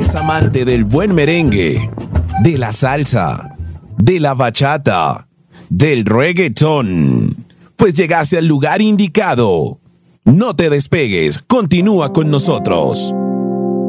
¿Eres amante del buen merengue, de la salsa, de la bachata, del reggaetón? Pues llegaste al lugar indicado. No te despegues, continúa con nosotros.